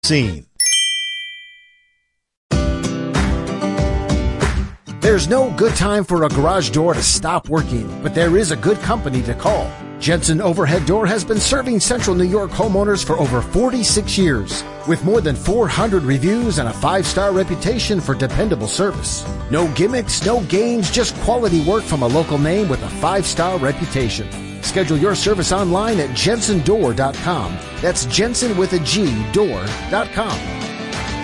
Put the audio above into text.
Scene. There's no good time for a garage door to stop working, but there is a good company to call. Jensen Overhead Door has been serving Central New York homeowners for over 46 years, with more than 400 reviews and a 5-star reputation for dependable service. No gimmicks, no games, just quality work from a local name with a 5-star reputation. Schedule your service online at jensendoor.com. That's Jensen with a G, door.com.